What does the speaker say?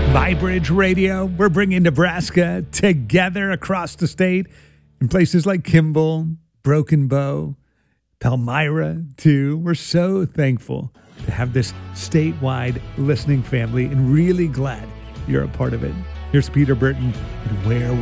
MyBridge Radio, we're bringing Nebraska together across the state in places like Kimball, Broken Bow, Palmyra, too. We're so thankful to have this statewide listening family and really glad you're a part of it. Here's Peter Burton and Where